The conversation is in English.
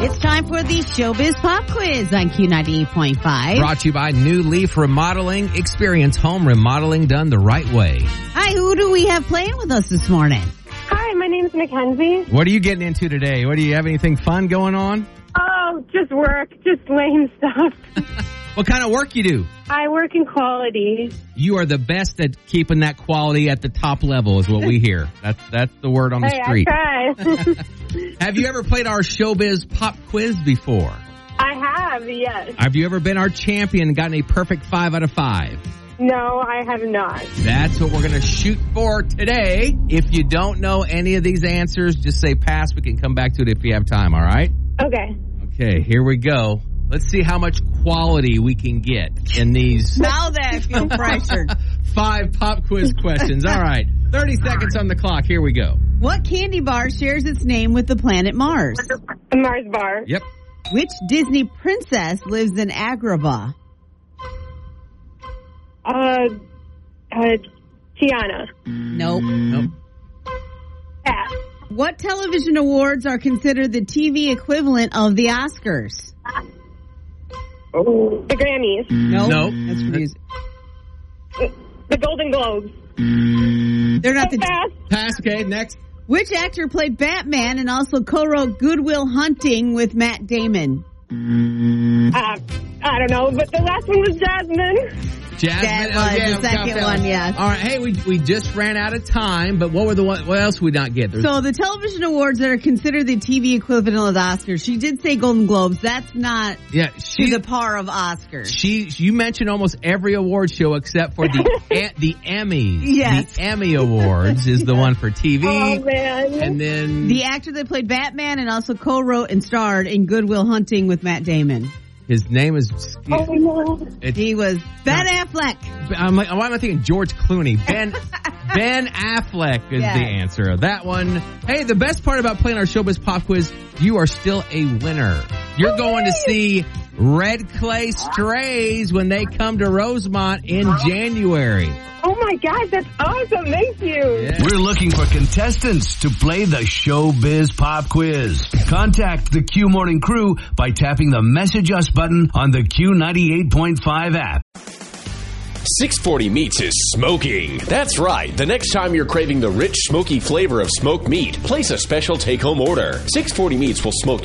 It's time for the Showbiz Pop Quiz on Q98.5. Brought to you by New Leaf Remodeling. Experience home remodeling done the right way. Hi, who do we have playing with us this morning? Hi, my name's Mackenzie. What are you getting into today? Do you have anything fun going on? Oh, just work, just lame stuff. What kind of work you do? I work in quality. You are the best at keeping that quality at the top level is what we hear. That's the word on the street. I try. Have you ever played our Showbiz Pop Quiz before? I have, yes. Have you ever been our champion and gotten a perfect 5 out of 5? No, I have not. That's what we're going to shoot for today. If you don't know any of these answers, just say pass. We can come back to it if you have time, all right? Okay. Okay, here we go. Let's see how much quality we can get in these Now that I feel pressured. 5 pop quiz questions. All right, 30 seconds on the clock. Here we go. What candy bar shares its name with the planet Mars? A Mars bar. Yep. Which Disney princess lives in Agrabah? Tiana. Nope. Pass. What television awards are considered the TV equivalent of the Oscars? The Grammys. Nope. Nope. That's for music. The Golden Globes. They're not the... Pass. Pass, okay, next. Which actor played Batman and also co-wrote Good Will Hunting with Matt Damon? I don't know, but the last one was Jasmine. That was the second one, yes. All right, hey, we just ran out of time, but what else we not get? So the television awards that are considered the TV equivalent of the Oscars, she did say Golden Globes. That's not to the par of Oscars. You mentioned almost every award show except for the Emmys. Yes. The Emmy Awards is the one for TV. Oh, man. And then the actor that played Batman and also co-wrote and starred in Good Will Hunting with Matt Damon. His name is... Oh, no. He was Ben Affleck. I'm like, why am I thinking George Clooney? Ben Affleck is the answer of that one. Hey, the best part about playing our Showbiz Pop Quiz, you are still a winner. You're going to see Red Clay Strays when they come to Rosemont in January. Oh, my gosh, that's awesome. Thank you. Yeah. We're looking for contestants to play the Showbiz Pop Quiz. Contact the Q Morning Crew by tapping the Message Us button on the Q98.5 app. 640 Meats is smoking. That's right. The next time you're craving the rich, smoky flavor of smoked meat, place a special take-home order. 640 Meats will smoke